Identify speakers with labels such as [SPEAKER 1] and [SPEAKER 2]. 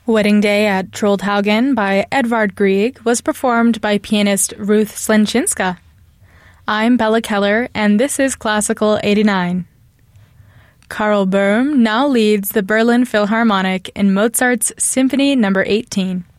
[SPEAKER 1] Wedding Day at Troldhaugen by Edvard Grieg was performed by pianist Ruth Slenczynska. I'm Bella Keller, and this is Classical 89. Karl Böhm now leads the Berlin Philharmonic in Mozart's Symphony No. 18.